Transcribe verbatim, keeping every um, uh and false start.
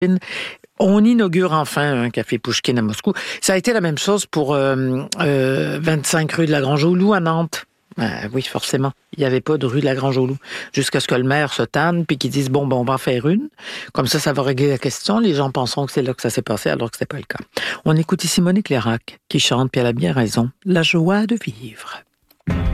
On inaugure enfin un café Pouchkine à Moscou. Ça a été la même chose pour euh, euh, vingt-cinq rue de la Grange-au-Loup à Nantes. Euh, oui, forcément. Il n'y avait pas de rue de la Grange-au-Loup. Jusqu'à ce que le maire se tanne puis qu'ils disent, bon, ben, on va en faire une. Comme ça, ça va régler la question. Les gens penseront que c'est là que ça s'est passé, alors que c'est pas le cas. On écoute ici Monique Lérac, qui chante, puis elle a bien raison, la joie de vivre.